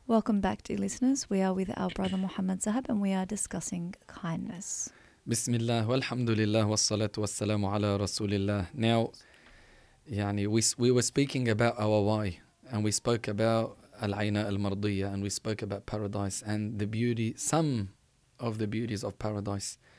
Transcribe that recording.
Welcome back, dear listeners. We are with our brother Muhammad Zahab and we are discussing kindness. Bismillah, walhamdulillah, wassalatu wassalamu ala rasulillah. Now, we were speaking about our why, and we spoke about al-ayna al-mardiyya, and we spoke about paradise and the beauty, some of the beauties of paradise.